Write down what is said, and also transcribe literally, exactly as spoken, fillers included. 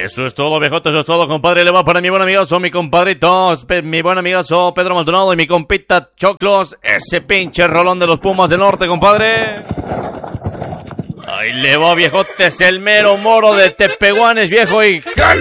Eso es todo, viejote, eso es todo, compadre. Le va para mi buen amigazo, mi compadrito, mi buen amigazo Pedro Maldonado y mi compita Choclos. Ese pinche rolón de los Pumas del Norte, compadre. Ahí le va, viejote, es el mero moro de Tepehuanes, viejo, y...